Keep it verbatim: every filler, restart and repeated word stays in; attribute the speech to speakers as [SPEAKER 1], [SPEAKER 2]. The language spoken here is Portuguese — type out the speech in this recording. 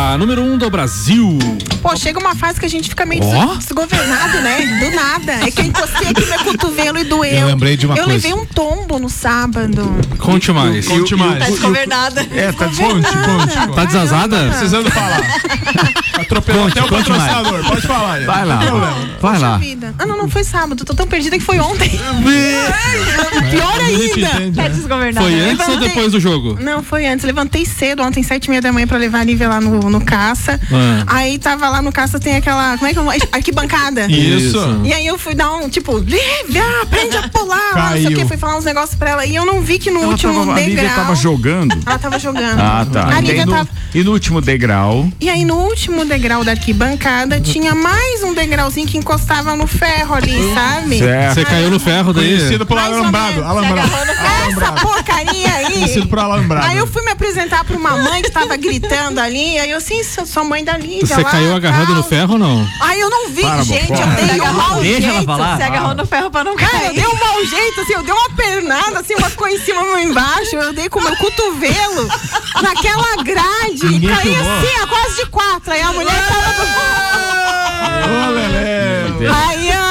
[SPEAKER 1] a número um do Brasil.
[SPEAKER 2] Pô, chega uma fase que a gente fica meio
[SPEAKER 1] Ó.
[SPEAKER 2] desgovernado, né? Do nada. É que eu encostei aqui meu cotovelo e doeu.
[SPEAKER 3] Eu lembrei de uma
[SPEAKER 2] eu
[SPEAKER 3] coisa.
[SPEAKER 2] levei um tombo no sábado.
[SPEAKER 1] Conte mais.
[SPEAKER 3] Conte mais.
[SPEAKER 4] Tá desgovernada.
[SPEAKER 3] É, tá desgovernada. Conte, conte.
[SPEAKER 1] Tá desazada?
[SPEAKER 3] Precisando falar. Atropelou
[SPEAKER 5] Conte,
[SPEAKER 3] até o
[SPEAKER 5] conte mais.
[SPEAKER 3] patrocinador. Pode falar, né?
[SPEAKER 5] Vai lá. Vai
[SPEAKER 2] Poxa
[SPEAKER 5] lá.
[SPEAKER 2] vida. Ah, não, não foi sábado. Tô tão perdida que foi ontem. Pior ainda.
[SPEAKER 4] Tá desgovernada.
[SPEAKER 1] Foi antes ou
[SPEAKER 2] Levantei-
[SPEAKER 1] depois do jogo?
[SPEAKER 2] Não, foi antes. Levantei cedo, ontem, sete e meia da manhã, pra levar a Lívia lá no, no caça.
[SPEAKER 1] Ah.
[SPEAKER 2] Aí tava lá no caça, tem aquela. Como é que é? o nome? Arquibancada.
[SPEAKER 3] Isso.
[SPEAKER 2] E aí eu fui dar um, tipo, Lívia, aprende a pular. Lá, não sei o que,
[SPEAKER 3] Caiu.
[SPEAKER 2] fui falar uns negócios pra ela. E eu não vi que no
[SPEAKER 5] Ela
[SPEAKER 2] último
[SPEAKER 5] tava, a
[SPEAKER 2] degrau.
[SPEAKER 5] Lívia tava jogando.
[SPEAKER 2] Ela tava jogando.
[SPEAKER 5] Ah, tá.
[SPEAKER 2] A
[SPEAKER 5] E,
[SPEAKER 2] Lívia
[SPEAKER 5] daí no,
[SPEAKER 2] tava.
[SPEAKER 5] e no último degrau.
[SPEAKER 2] E aí no último degrau da arquibancada tinha mais um degrauzinho que encostava no ferro ali, sabe?
[SPEAKER 5] Certo.
[SPEAKER 1] Você caiu no ferro daí?
[SPEAKER 3] Conhecido por
[SPEAKER 2] Mais ou
[SPEAKER 3] alambrado.
[SPEAKER 2] menos.
[SPEAKER 3] Alambrado.
[SPEAKER 2] Essa porcaria aí.
[SPEAKER 3] Conhecido por alambrado.
[SPEAKER 2] Aí eu fui me apresentar pra uma mãe que tava gritando ali. Aí eu, sim, sou, sou mãe da Lívia.
[SPEAKER 1] Você
[SPEAKER 2] lá,
[SPEAKER 1] caiu agarrado
[SPEAKER 2] tal.
[SPEAKER 1] no ferro ou não?
[SPEAKER 2] Aí eu não vi,
[SPEAKER 5] Para,
[SPEAKER 2] gente.
[SPEAKER 5] Bocó.
[SPEAKER 2] Eu dei um mau
[SPEAKER 6] Deixa ela
[SPEAKER 2] jeito.
[SPEAKER 6] falar.
[SPEAKER 4] Você agarrou no ferro pra não
[SPEAKER 2] Cara, eu
[SPEAKER 4] cair.
[SPEAKER 2] dei um mau jeito, assim, eu dei uma pernada, assim, uma ficou em cima, uma embaixo, eu dei com o meu cotovelo naquela grade e caí assim, a quase de quatro. Aí a mulher tava.
[SPEAKER 3] Ô, Lelé.
[SPEAKER 2] Aí